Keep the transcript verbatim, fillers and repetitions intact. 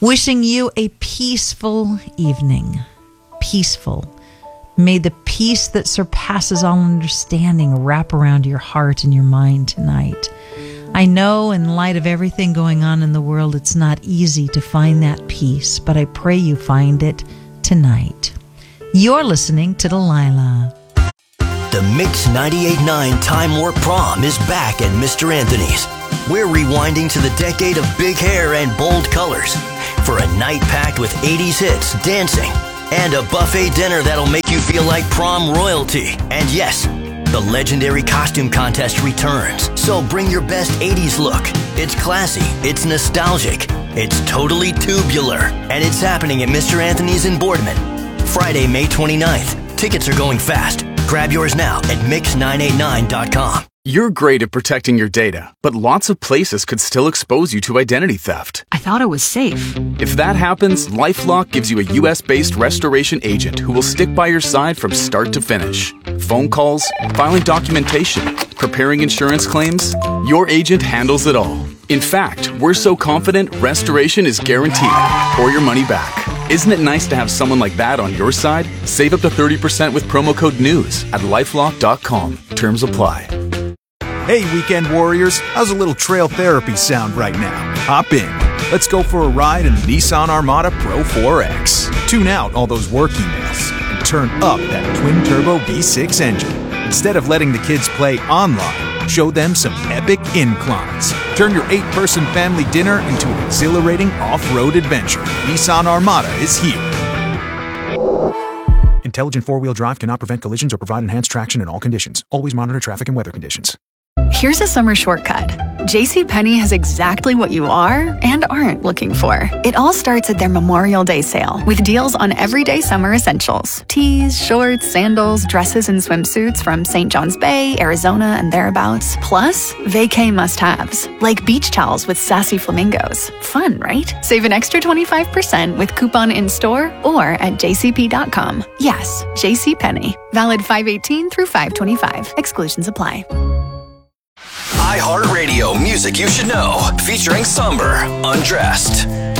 Wishing you a peaceful evening. Peaceful. May the peace that surpasses all understanding wrap around your heart and your mind tonight. I know in light of everything going on in the world, it's not easy to find that peace, but I pray you find it tonight. You're listening to Delilah. The Mix ninety-eight point nine Time Warp Prom is back at Mister Anthony's. We're rewinding to the decade of big hair and bold colors for a night packed with eighties hits, dancing, and a buffet dinner that'll make you feel like prom royalty. And yes, the legendary costume contest returns. So bring your best eighties look. It's classy, it's nostalgic, it's totally tubular, and it's happening at Mister Anthony's in Boardman. Friday, May twenty-ninth. Tickets are going fast. Grab yours now at mix nine eight nine dot com. You're great at protecting your data, but lots of places could still expose you to identity theft. I thought it was safe. If that happens, LifeLock gives you a U S-based restoration agent who will stick by your side from start to finish. Phone calls, filing documentation, preparing insurance claims, your agent handles it all. In fact, we're so confident restoration is guaranteed or your money back. Isn't it nice to have someone like that on your side? Save up to thirty percent with promo code NEWS at lifelock dot com. Terms apply. Hey, weekend warriors, how's a little trail therapy sound right now? Hop in. Let's go for a ride in the Nissan Armada Pro four X. Tune out all those work emails and turn up that twin-turbo V six engine. Instead of letting the kids play online, show them some epic inclines. Turn your eight-person family dinner into an exhilarating off-road adventure. Nissan Armada is here. Intelligent four-wheel drive cannot prevent collisions or provide enhanced traction in all conditions. Always monitor traffic and weather conditions. Here's a summer shortcut. JCPenney has exactly what you are and aren't looking for. It all starts at their Memorial Day sale with deals on everyday summer essentials. Tees, shorts, sandals, dresses, and swimsuits from Saint John's Bay, Arizona, and thereabouts. Plus, vacay must-haves, like beach towels with sassy flamingos. Fun, right? Save an extra twenty-five percent with coupon in-store or at j c p dot com. Yes, JCPenney. Valid five eighteen through five twenty-five. Exclusions apply. iHeartRadio Music You Should Know, featuring Somber, Undressed.